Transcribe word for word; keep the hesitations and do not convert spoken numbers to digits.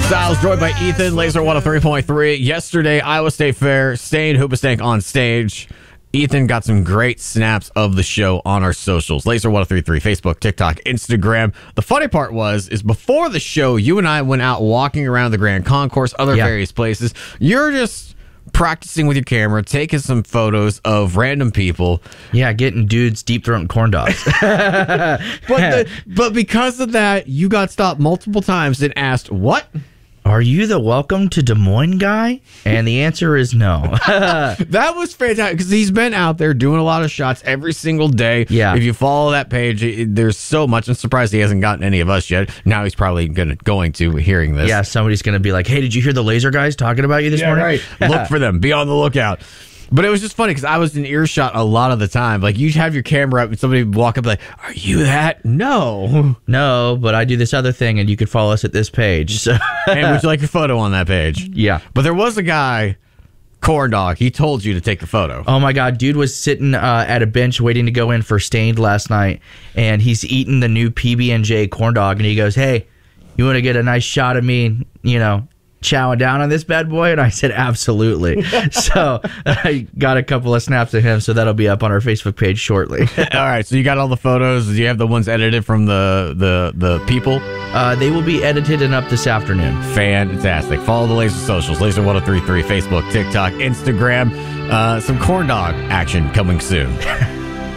Styles joined by Ethan, Laser one oh three point three. Yesterday, Iowa State Fair, Stained Hoobastank on stage. Ethan got some great snaps of the show on our socials. Laser one oh three point three, Facebook, TikTok, Instagram. The funny part was, is before the show, you and I went out walking around the Grand Concourse, other yeah. various places. You're just practicing with your camera, taking some photos of random people. Yeah, getting dudes deep throating corn dogs. but, the, but because of that, you got stopped multiple times and asked, what? Are you the welcome to Des Moines guy? And the answer is no. That was fantastic because he's been out there doing a lot of shots every single day. Yeah. If you follow that page, it, there's so much. I'm surprised he hasn't gotten any of us yet. Now he's probably gonna, going to hearing this. Yeah, somebody's going to be like, hey, did you hear the laser guys talking about you this yeah, morning? Right. Look for them. Be on the lookout. But it was just funny because I was in earshot a lot of the time. Like, you'd have your camera up and somebody would walk up like, are you that? No. No, but I do this other thing, and you could follow us at this page. So. And would you like your photo on that page? Yeah. But there was a guy, Corn Dog, he told you to take the photo. Oh, my God. Dude was sitting uh, at a bench waiting to go in for Stained last night, and he's eating the new P B and J corn dog, and he goes, hey, you want to get a nice shot of me, you know, chowing down on this bad boy? And I said, absolutely. So I got a couple of snaps of him, so that'll be up on our Facebook page shortly. All right, so you got all the photos. Do you have the ones edited from the the the people? Uh, they will be edited and up this afternoon. Fantastic. Follow the Laser socials, Laser one oh three point three, Facebook, TikTok, Instagram. Uh, some corn dog action coming soon.